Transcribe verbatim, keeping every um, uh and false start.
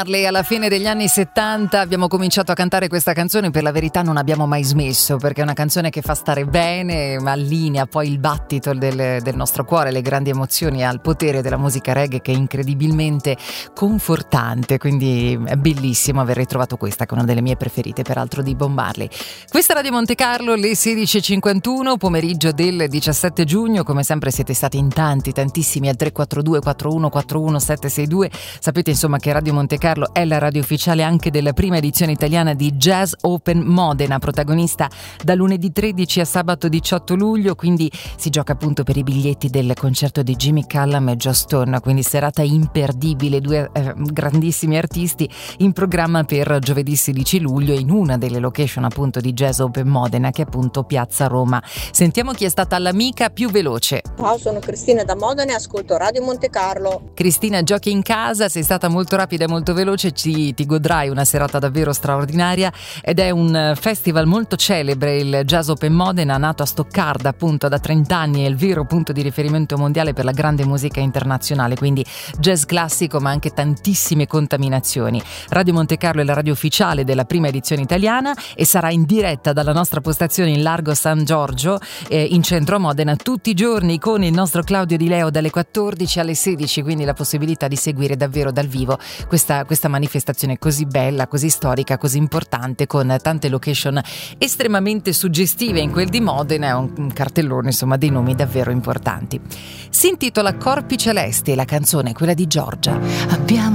Alla fine degli anni settanta abbiamo cominciato a cantare questa canzone, per la verità non abbiamo mai smesso, perché è una canzone che fa stare bene, ma allinea poi il battito del, del nostro cuore, le grandi emozioni, ha il potere della musica reggae che è incredibilmente confortante, quindi è bellissimo aver ritrovato questa, che è una delle mie preferite peraltro di Bob Marley. Questa è Radio Monte Carlo, le sedici e cinquantuno, pomeriggio del diciassette giugno, come sempre siete stati in tanti, tantissimi al tre quattro due quattro uno quattro uno sette sei due, sapete insomma che Radio Monte Carlo è la radio ufficiale anche della prima edizione italiana di Jazz Open Modena, protagonista da lunedì tredici a sabato diciotto luglio, quindi si gioca appunto per i biglietti del concerto di Jimmy Cullum e Joss Stone, quindi serata imperdibile, due eh, grandissimi artisti in programma per giovedì sedici luglio in una delle location appunto di Jazz Open Modena, che è appunto Piazza Roma. Sentiamo chi è stata l'amica più veloce. Ciao, sono Cristina da Modena e ascolto Radio Monte Carlo. Cristina, giochi in casa, sei stata molto rapida e molto veloce, ci, ti godrai una serata davvero straordinaria ed è un festival molto celebre, il Jazz Open Modena, nato a Stoccarda appunto da trenta anni, è il vero punto di riferimento mondiale per la grande musica internazionale, quindi jazz classico ma anche tantissime contaminazioni. Radio Monte Carlo è la radio ufficiale della prima edizione italiana e sarà in diretta dalla nostra postazione in Largo San Giorgio eh, in centro a Modena tutti i giorni con il nostro Claudio Di Leo dalle quattordici alle sedici, quindi la possibilità di seguire davvero dal vivo questa questa manifestazione così bella, così storica, così importante, con tante location estremamente suggestive. In quel di Modena è un, un cartellone insomma dei nomi davvero importanti. Si intitola Corpi Celesti e la canzone è quella di Giorgia. Abbiamo